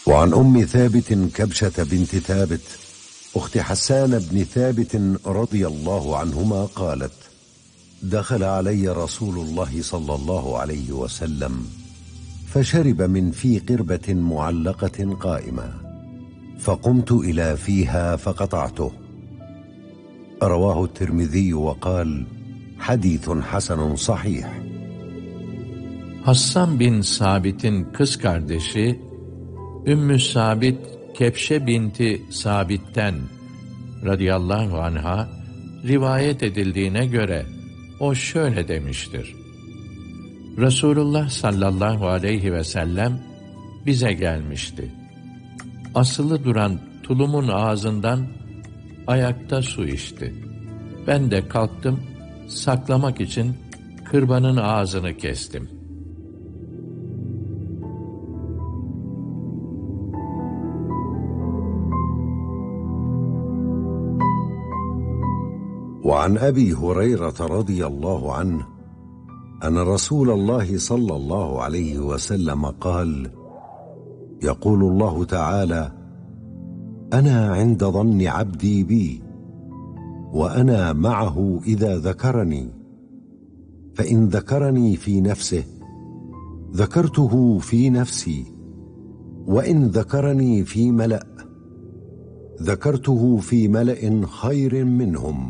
وعن أم ثابت كبشة بنت ثابت أخت حسان بن ثابت رضي الله عنهما قالت: دخل علي رسول الله صلى الله عليه وسلم فشرب من في قربة معلقة قائمة، فقمت إلى فيها faqata'tuh. رواه الترمذي وقال: حديث حسن صحيح. Hassan bin Sabit'in kız kardeşi Ümmü Sabit Kebşe binti Sabit'ten radıyallahu anha rivayet edildiğine göre o şöyle demiştir: Resulullah sallallahu aleyhi ve sellem bize gelmişti. Asılı duran tulumun ağzından ayakta su içti. Ben de kalktım, saklamak için kırbanın ağzını kestim. وعن أبي هريرة رضي الله عنه أن رسول الله صلى الله عليه وسلم قال: يقول الله تعالى: أنا عند ظن عبدي بي وأنا معه إذا ذكرني، فإن ذكرني في نفسه ذكرته في نفسي، وإن ذكرني في ملأ ذكرته في ملأ خير منهم.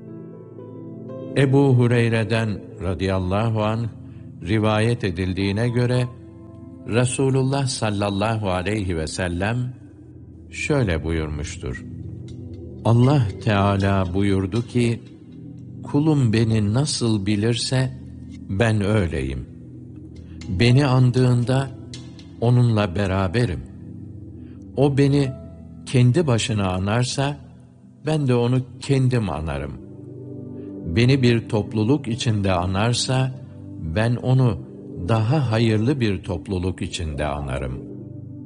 Ebu Hureyre'den radıyallahu anh rivayet edildiğine göre Resulullah sallallahu aleyhi ve sellem şöyle buyurmuştur: Allah Teala buyurdu ki, kulum beni nasıl bilirse ben öyleyim. Beni andığında onunla beraberim. O beni kendi başına anarsa ben de onu kendim anarım. Beni bir topluluk içinde anarsa ben onu daha hayırlı bir topluluk içinde anarım.